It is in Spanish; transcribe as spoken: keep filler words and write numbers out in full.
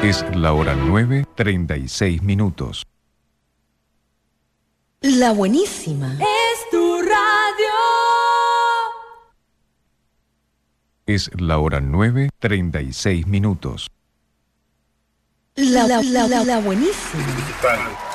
Es la hora nueve, treinta y seis minutos. La buenísima. Es tu radio. Es la hora nueve, treinta y seis minutos. La, la, la, la buenísima.